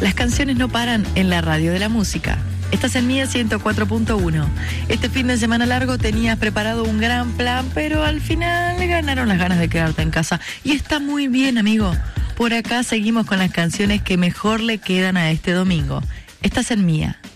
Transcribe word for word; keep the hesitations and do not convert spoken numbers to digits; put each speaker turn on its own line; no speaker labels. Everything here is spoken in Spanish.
Las canciones no paran en la radio de la música. Estás en Mía ciento cuatro punto uno. Este fin de semana largo tenías preparado un gran plan, pero al final le ganaron las ganas de quedarte en casa. Y está muy bien, amigo. Por acá seguimos con las canciones que mejor le quedan a este domingo. Estás en Mía.